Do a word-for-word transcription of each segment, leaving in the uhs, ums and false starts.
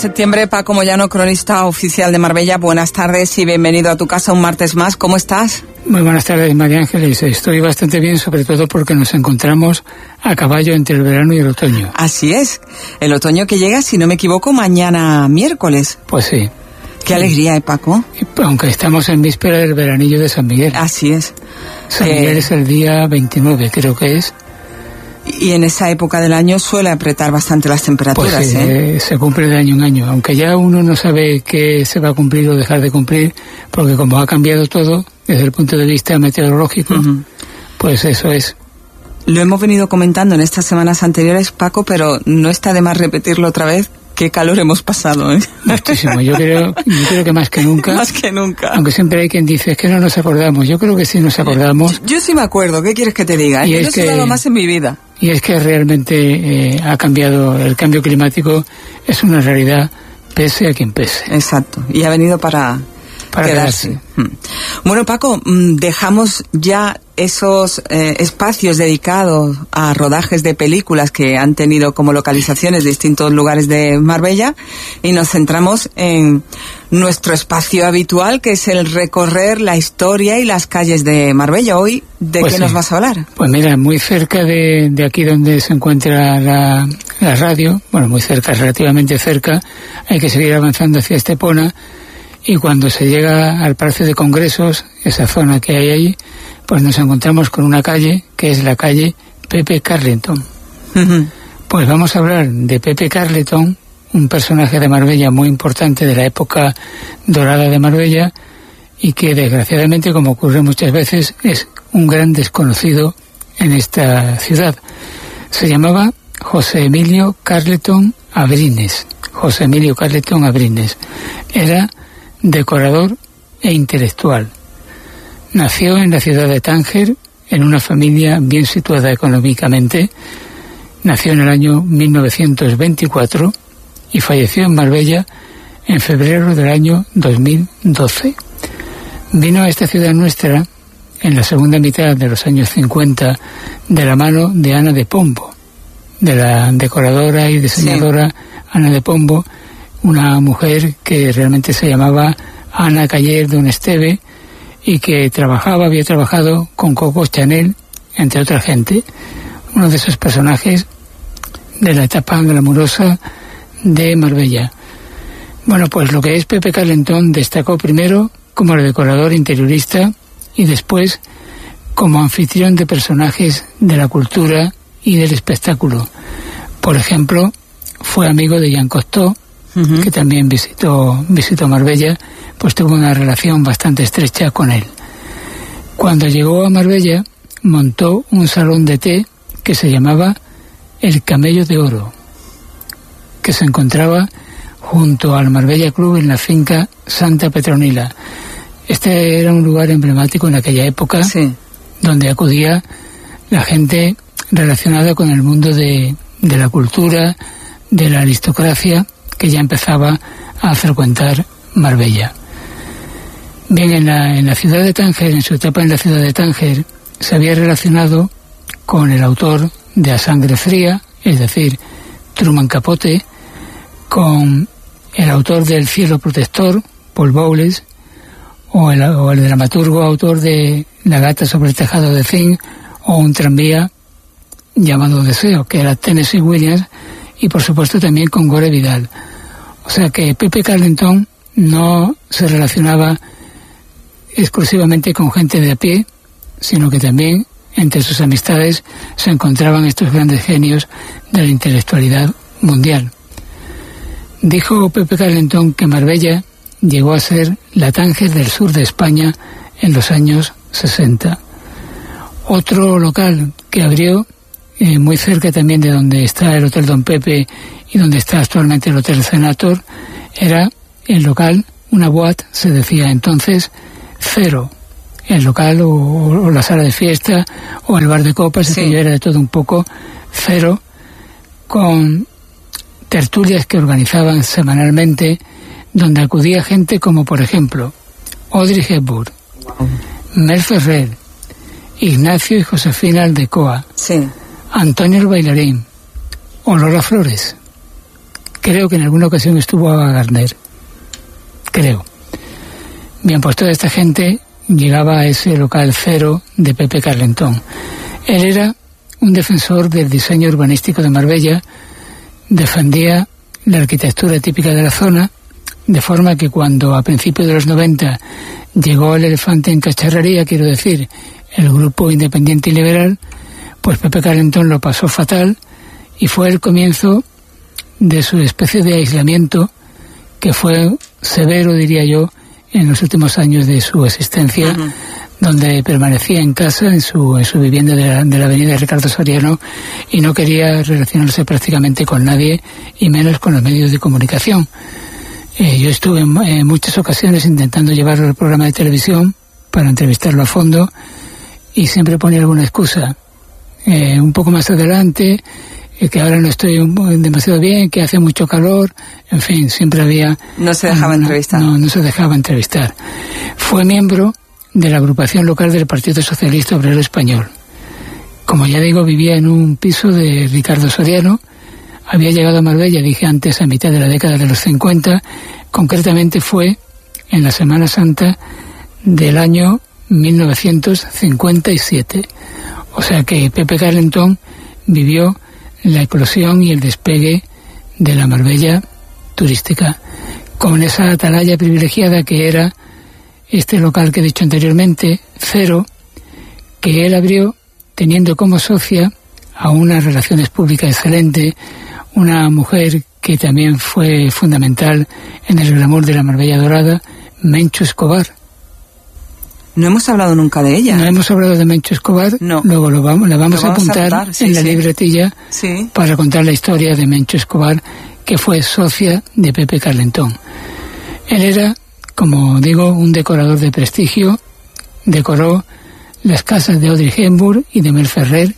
Septiembre, Paco Moyano, cronista oficial de Marbella. Buenas tardes y bienvenido a tu casa un martes más. ¿Cómo estás? Muy buenas tardes, María Ángeles. Estoy bastante bien, sobre todo porque nos encontramos a caballo entre el verano y el otoño. Así es. El otoño que llega, si no me equivoco, mañana miércoles. Pues sí. Qué alegría, ¿eh, Paco? Aunque estamos en víspera del veranillo de San Miguel. Así es. San eh... Miguel es el día veintinueve, creo que es. Y en esa época del año suele apretar bastante las temperaturas, pues, ¿eh? ¿eh? Se cumple de año en año, aunque ya uno no sabe qué se va a cumplir o dejar de cumplir, porque como ha cambiado todo desde el punto de vista meteorológico, uh-huh. pues eso es. Lo hemos venido comentando en estas semanas anteriores, Paco, pero no está de más repetirlo otra vez. Qué calor hemos pasado, ¿eh? Muchísimo. Yo creo, yo creo que más que nunca. Más que nunca. Aunque siempre hay quien dice, es que no nos acordamos. Yo creo que sí nos acordamos. Yo, yo sí me acuerdo. ¿Qué quieres que te diga? Y yo es no he que, sudado más en mi vida. Y es que realmente eh, ha cambiado. El cambio climático es una realidad, pese a quien pese. Exacto. Y ha venido para... Para quedarse. quedarse. Bueno, Paco, dejamos ya esos eh, espacios dedicados a rodajes de películas que han tenido como localizaciones distintos lugares de Marbella y nos centramos en nuestro espacio habitual, que es el recorrer la historia y las calles de Marbella. Hoy, ¿de pues qué sí. nos vas a hablar? Pues mira, muy cerca de, de aquí donde se encuentra la, la radio, bueno, muy cerca, relativamente cerca, hay que seguir avanzando hacia Estepona. Y cuando se llega al Palacio de Congresos, esa zona que hay ahí, pues nos encontramos con una calle que es la calle Pepe Carleton. Uh-huh. Pues vamos a hablar de Pepe Carleton, un personaje de Marbella muy importante de la época dorada de Marbella y que desgraciadamente, como ocurre muchas veces, es un gran desconocido en esta ciudad. Se llamaba José Emilio Carleton Abrines. José Emilio Carleton Abrines. Era decorador e intelectual. Nació en la ciudad de Tánger, en una familia bien situada económicamente. Nació en el año mil novecientos veinticuatro y falleció en Marbella en febrero del año dos mil doce. Vino a esta ciudad nuestra en la segunda mitad de los años cincuenta de la mano de Ana de Pombo, de la decoradora y diseñadora sí. Ana de Pombo, una mujer que realmente se llamaba Ana Caller Don Esteve y que trabajaba, había trabajado con Coco Chanel, entre otra gente, uno de esos personajes de la etapa glamurosa de Marbella. Bueno, pues lo que es Pepe Carleton destacó primero como decorador interiorista y después como anfitrión de personajes de la cultura y del espectáculo. Por ejemplo, fue amigo de Jean Cocteau, Uh-huh. que también visitó, visitó Marbella, pues tuvo una relación bastante estrecha con él. Cuando llegó a Marbella, montó un salón de té que se llamaba El Camello de Oro, que se encontraba junto al Marbella Club en la finca Santa Petronila. Este era un lugar emblemático en aquella época, sí. donde acudía la gente relacionada con el mundo de, de la cultura, de la aristocracia, que ya empezaba a frecuentar Marbella. Bien, en la, en la ciudad de Tánger, en su etapa en la ciudad de Tánger, se había relacionado con el autor de A Sangre Fría, es decir, Truman Capote, con el autor del Cielo Protector, Paul Bowles, o el, o el dramaturgo autor de La Gata sobre el Tejado de Zinc, o Un tranvía llamado Deseo, que era Tennessee Williams, y por supuesto también con Gore Vidal. O sea que Pepe Carleton no se relacionaba exclusivamente con gente de a pie, sino que también entre sus amistades se encontraban estos grandes genios de la intelectualidad mundial. Dijo Pepe Carleton que Marbella llegó a ser la Tánger del sur de España en los años sesenta. Otro local que abrió Eh, muy cerca también de donde está el Hotel Don Pepe y donde está actualmente el Hotel Senator, era el local, una boate, se decía entonces, Cero. El local o, o la sala de fiesta o el bar de copas, sí. que era de todo un poco, Cero, con tertulias que organizaban semanalmente, donde acudía gente como, por ejemplo, Audrey Hepburn, wow. Mel Ferrer, Ignacio y Josefina Aldecoa, sí. Antonio el Bailarín o Lola Flores. creo que en alguna ocasión estuvo Ava Gardner. Creo. Bien, pues toda esta gente llegaba a ese local Cero de Pepe Carlentón. Él era un defensor del diseño urbanístico de Marbella, defendía la arquitectura típica de la zona, de forma que cuando a principios de los noventa llegó el elefante en cacharrería, quiero decir, el grupo independiente y liberal, pues Pepe Carlentón lo pasó fatal y fue el comienzo de su especie de aislamiento, que fue severo, diría yo, en los últimos años de su existencia, uh-huh. donde permanecía en casa, en su, en su vivienda de la, de la avenida Ricardo Soriano, y no quería relacionarse prácticamente con nadie, y menos con los medios de comunicación. Eh, yo estuve en, en muchas ocasiones intentando llevarlo al programa de televisión para entrevistarlo a fondo, y siempre ponía alguna excusa. Eh, un poco más adelante, eh, que ahora no estoy un, demasiado bien, que hace mucho calor, en fin, siempre había... No se dejaba una, entrevistar. No, no se dejaba entrevistar. Fue miembro de la agrupación local del Partido Socialista Obrero Español. Como ya digo, vivía en un piso de Ricardo Soriano, había llegado a Marbella, dije antes, a mitad de la década de los cincuenta, concretamente fue en la Semana Santa del año mil novecientos cincuenta y siete. O sea que Pepe Carlentón vivió la eclosión y el despegue de la Marbella turística, con esa atalaya privilegiada que era este local que he dicho anteriormente, Cero, que él abrió teniendo como socia a unas relaciones públicas excelentes, una mujer que también fue fundamental en el glamour de la Marbella dorada, Menchu Escobar. No hemos hablado nunca de ella. No hemos hablado de Menchu Escobar, no. Luego lo vamos, la vamos, lo vamos a apuntar a apuntar, sí, en la sí. libretilla sí. para contar la historia de Menchu Escobar, que fue socia de Pepe Carlentón. Él era, como digo, un decorador de prestigio, decoró las casas de Audrey Hepburn y de Mel Ferrer.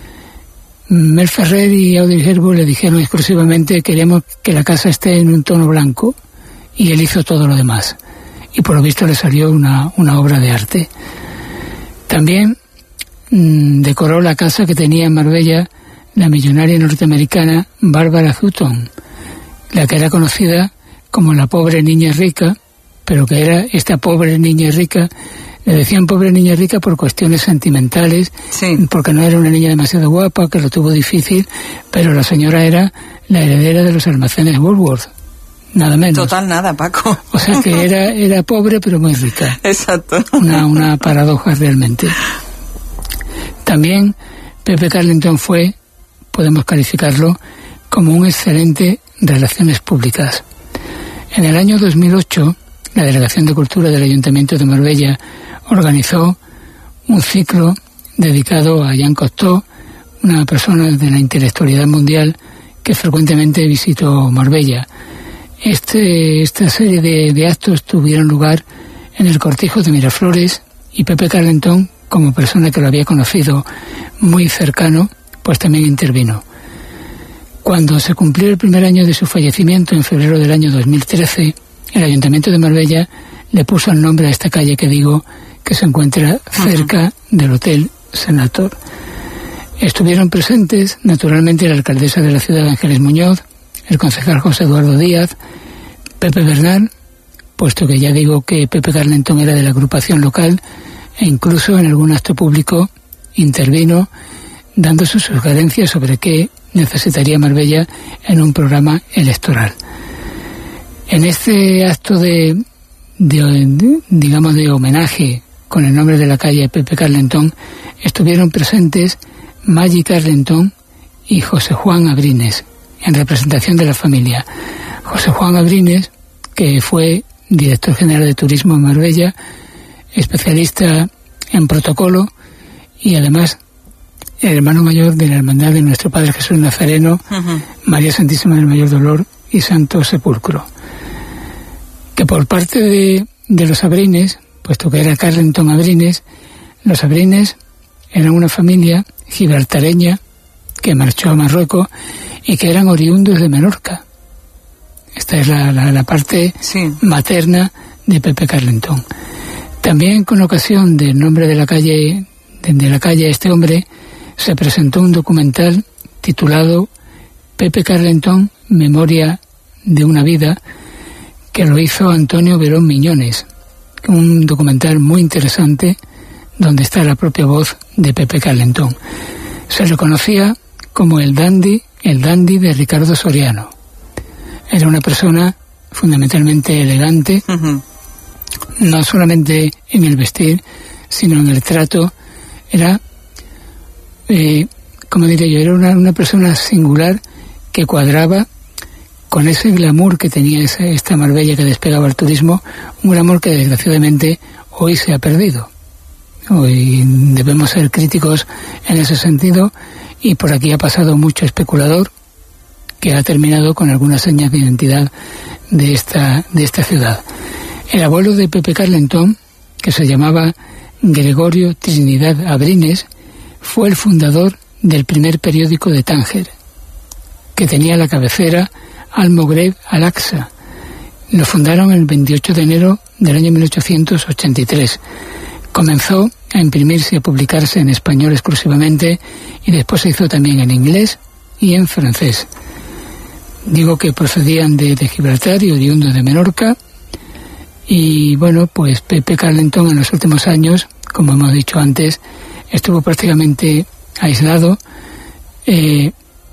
Mel Ferrer y Audrey Hepburn le dijeron exclusivamente: queremos que la casa esté en un tono blanco, y él hizo todo lo demás. Y por lo visto le salió una, una obra de arte. También mmm, decoró la casa que tenía en Marbella la millonaria norteamericana Barbara Hutton, la que era conocida como la pobre niña rica, pero que era esta pobre niña rica. Le decían pobre niña rica por cuestiones sentimentales, sí. porque no era una niña demasiado guapa, que lo tuvo difícil, pero la señora era la heredera de los almacenes Woolworth, nada menos. Total nada, Paco. O sea que era, era pobre pero muy rica. Exacto. Una, una paradoja realmente. También Pepe Carlentón fue, podemos calificarlo, como un excelente relaciones públicas. En el año dos mil ocho, la Delegación de Cultura del Ayuntamiento de Marbella organizó un ciclo dedicado a Jean Cocteau, una persona de la intelectualidad mundial que frecuentemente visitó Marbella. Este, esta serie de, de actos tuvieron lugar en el Cortijo de Miraflores, y Pepe Carlentón, como persona que lo había conocido muy cercano, pues también intervino. Cuando se cumplió el primer año de su fallecimiento, en febrero del año dos mil trece, el Ayuntamiento de Marbella le puso el nombre a esta calle que digo, que se encuentra cerca uh-huh. del Hotel Senator. Estuvieron presentes, naturalmente, la alcaldesa de la ciudad, Ángeles Muñoz, el concejal José Eduardo Díaz, Pepe Bernal, puesto que ya digo que Pepe Carlentón era de la agrupación local, e incluso en algún acto público intervino dando sus sugerencias sobre qué necesitaría Marbella en un programa electoral. En este acto de, de, de digamos, de homenaje con el nombre de la calle Pepe Carlentón, estuvieron presentes Maggi Carlentón y José Juan Abrines, en representación de la familia. José Juan Abrines, que fue director general de Turismo en Marbella, especialista en protocolo y además el hermano mayor de la Hermandad de Nuestro Padre Jesús Nazareno, uh-huh. María Santísima del Mayor Dolor y Santo Sepulcro. Que por parte de, de los Abrines, puesto que era Carlentón Abrines, los Abrines eran una familia gibraltareña que marchó a Marruecos y que eran oriundos de Menorca. Esta es la, la, la parte sí. materna de Pepe Carlentón. También, con ocasión del nombre de la calle, de, de la calle a este hombre, se presentó un documental titulado Pepe Carlentón, Memoria de una vida, que lo hizo Antonio Verón Miñones, un documental muy interesante donde está la propia voz de Pepe Carlentón. Se le conocía como el dandy, el dandy de Ricardo Soriano. Era una persona fundamentalmente elegante, uh-huh. no solamente en el vestir, sino en el trato. Era, eh, como diría yo, era una, una persona singular que cuadraba con ese glamour que tenía esa, esta Marbella que despegaba el turismo, un glamour que desgraciadamente hoy se ha perdido. Hoy debemos ser críticos en ese sentido, y por aquí ha pasado mucho especulador que ha terminado con algunas señas de identidad de esta, de esta ciudad. El abuelo de Pepe Carlentón, que se llamaba Gregorio Trinidad Abrines, fue el fundador del primer periódico de Tánger, que tenía la cabecera Almogreb Al-Aqsa. Lo fundaron el veintiocho de enero del año mil ochocientos ochenta y tres. Comenzó a imprimirse y a publicarse en español exclusivamente, y después se hizo también en inglés y en francés. Digo que procedían de, de Gibraltar y oriundos de Menorca. Y bueno, pues Pepe Carlentón en los últimos años, como hemos dicho antes, estuvo prácticamente aislado. Eh,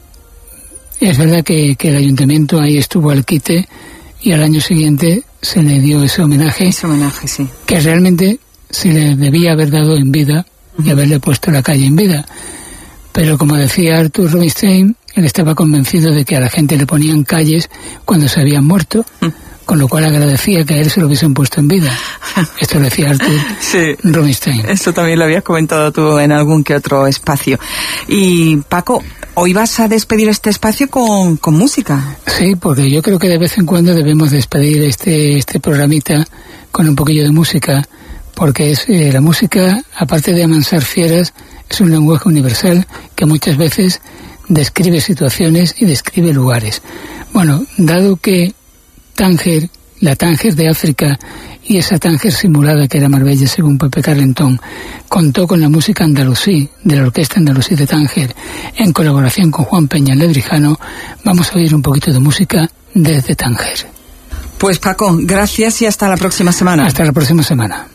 es verdad que, que el ayuntamiento ahí estuvo al quite, y al año siguiente se le dio ese homenaje. Ese homenaje, sí. Que realmente se le debía haber dado en vida y haberle puesto la calle en vida. Pero como decía Arthur Rubinstein, él estaba convencido de que a la gente le ponían calles cuando se habían muerto, con lo cual agradecía que a él se lo hubiesen puesto en vida. Esto lo decía Arthur sí, Rubinstein. Eso también lo habías comentado tú en algún que otro espacio. Y Paco, hoy vas a despedir este espacio con, con música. Sí, porque yo creo que de vez en cuando debemos despedir este, este programita con un poquillo de música, porque es eh, la música, aparte de amansar fieras, es un lenguaje universal que muchas veces describe situaciones y describe lugares. Bueno, dado que Tánger, la Tánger de África, y esa Tánger simulada que era Marbella según Pepe Carlentón, contó con la música andalusí de la Orquesta Andalusí de Tánger en colaboración con Juan Peña Ledrijano, vamos a oír un poquito de música desde Tánger. Pues Paco, gracias y hasta la próxima semana. Hasta la próxima semana.